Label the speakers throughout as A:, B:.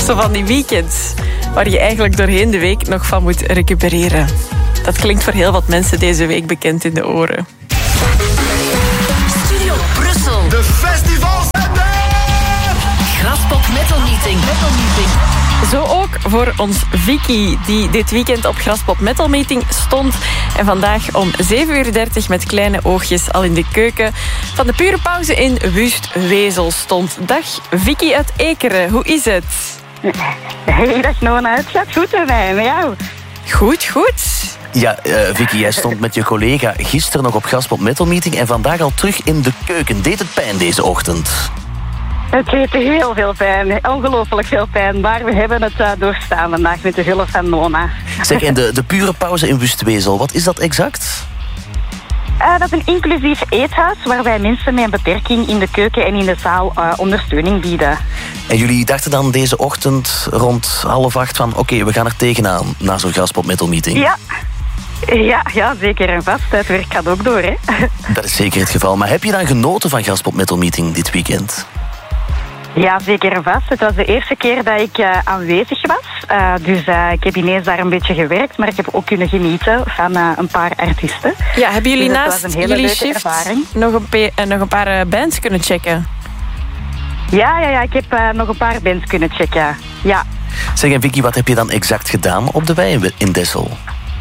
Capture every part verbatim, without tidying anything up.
A: Zo van die weekends waar je eigenlijk doorheen de week nog van moet recupereren. Dat klinkt voor heel wat mensen deze week bekend in de oren.
B: Studio Brussel.
C: De festivals zijn er!
B: Graspop Metal Meeting. Metal Meeting.
A: Zo ook voor ons Vicky, die dit weekend op Graspop Metal Meeting stond. En vandaag om zeven uur dertig met kleine oogjes al in de keuken van de pure pauze in Wustwezel stond. Dag Vicky uit Ekeren, hoe is het?
D: Hey, dag Nona, het gaat goed bij mij, met jou?
A: Goed, goed.
E: Ja, uh, Vicky, jij stond met je collega gisteren nog op Graspop Metal Meeting en vandaag al terug in de keuken. Deed het pijn deze ochtend?
D: Het deed heel veel pijn, ongelooflijk veel pijn. Maar we hebben het uh, doorstaan vandaag met de hulp van Nona.
E: Zeg, en de, de pure pauze in Wustwezel, wat is dat exact?
D: Uh, dat is een inclusief eethuis waarbij mensen met een beperking in de keuken en in de zaal uh, ondersteuning bieden.
E: En jullie dachten dan deze ochtend rond half acht van oké, okay, we gaan er tegenaan naar zo'n Graspop Metal Meeting.
D: Ja. Ja, ja, zeker en vast. Het werk gaat ook door, hè.
E: Dat is zeker het geval. Maar heb je dan genoten van Graspop Metal Meeting dit weekend?
D: Ja, zeker en vast. Het was de eerste keer dat ik uh, aanwezig was. Uh, dus uh, ik heb ineens daar een beetje gewerkt, maar ik heb ook kunnen genieten van uh, een paar artiesten.
A: Ja, hebben jullie
D: dus
A: naast jullie shift nog een, pe- uh, nog een paar uh, bands kunnen checken?
D: Ja, ja, ja, ik heb uh, nog een paar bands kunnen checken. Ja.
E: Zeg, en Vicky, wat heb je dan exact gedaan op de wei in Dessel?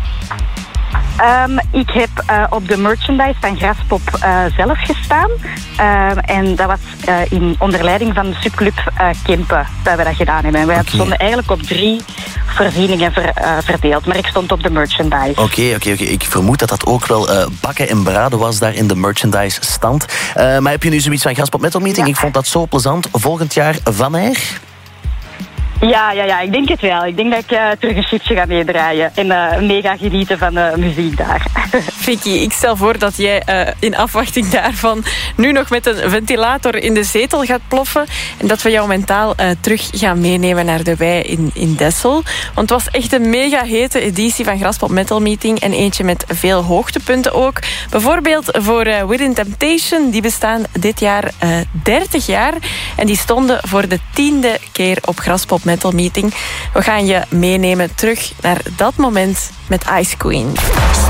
D: Um, ik heb uh, op de merchandise van Graspop uh, zelf gestaan. Um, en dat was uh, in onder leiding van de subclub uh, Kempen dat we dat gedaan hebben. En wij okay. stonden eigenlijk op drie voorzieningen ver, uh, verdeeld. Maar ik stond op de merchandise.
E: Oké, okay, oké, okay, oké. Okay. Ik vermoed dat dat ook wel uh, bakken en braden was daar in de merchandise stand. Uh, maar heb je nu zoiets van Graspop Metal Meeting? Ja. Ik vond dat zo plezant. Volgend jaar Van Eyck?
D: Ja, ja, ja, ik denk het wel. Ik denk dat ik uh, terug een shiftje ga meedraaien. En uh, mega genieten van de muziek daar.
A: Vicky, ik stel voor dat jij uh, in afwachting daarvan nu nog met een ventilator in de zetel gaat ploffen. En dat we jou mentaal uh, terug gaan meenemen naar de wei in, in Dessel. Want het was echt een mega hete editie van Graspop Metal Meeting. En eentje met veel hoogtepunten ook. Bijvoorbeeld voor uh, Within Temptation. Die bestaan dit jaar uh, dertig jaar. En die stonden voor de tiende keer op Graspop Metal Meeting. We gaan je meenemen terug naar dat moment met Ice Queen.